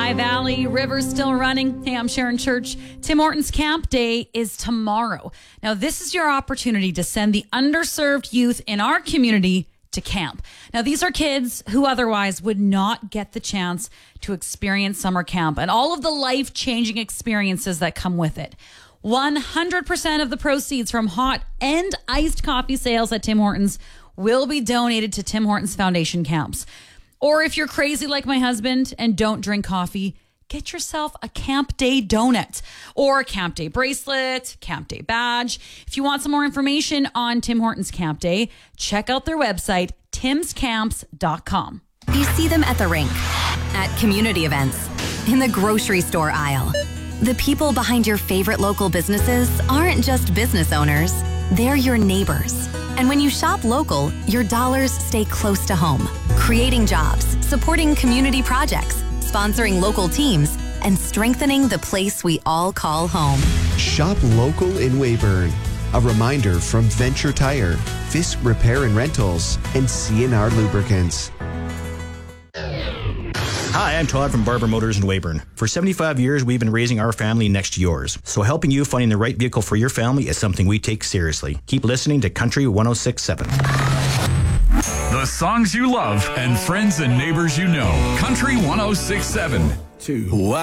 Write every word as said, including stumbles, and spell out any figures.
High Valley, River's still running. Hey, I'm Sharon Church. Tim Hortons Camp Day is tomorrow. Now, this is your opportunity to send the underserved youth in our community to camp. Now, these are kids who otherwise would not get the chance to experience summer camp and all of the life-changing experiences that come with it. one hundred percent of the proceeds from hot and iced coffee sales at Tim Hortons will be donated to Tim Hortons Foundation camps. Or if you're crazy like my husband and don't drink coffee, get yourself a Camp Day donut or a Camp Day bracelet, Camp Day badge. If you want some more information on Tim Hortons Camp Day, check out their website, tims camps dot com. You see them at the rink, at community events, in the grocery store aisle. The people behind your favorite local businesses aren't just business owners, they're your neighbors. And when you shop local, your dollars stay close to home, creating jobs, supporting community projects, sponsoring local teams, and strengthening the place we all call home. Shop local in Weyburn. A reminder from Venture Tire, Fisk Repair and Rentals, and C and R Lubricants. Hi, I'm Todd from Barber Motors in Weyburn. For seventy-five years, we've been raising our family next to yours. So helping you finding the right vehicle for your family is something we take seriously. Keep listening to Country one oh six point seven. The songs you love and friends and neighbors you know. Country one oh six point seven. Two.